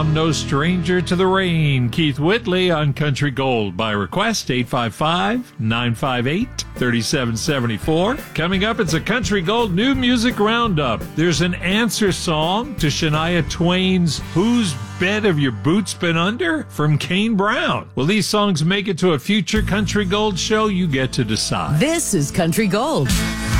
I'm no stranger to the rain. Keith Whitley on Country Gold by request, 855-958-3774. Coming up, it's a Country Gold New Music Roundup. There's an answer song to Shania Twain's Whose Bed Have Your Boots Been Under? From Kane Brown. Will these songs make it to a future Country Gold show? You get to decide. This is Country Gold.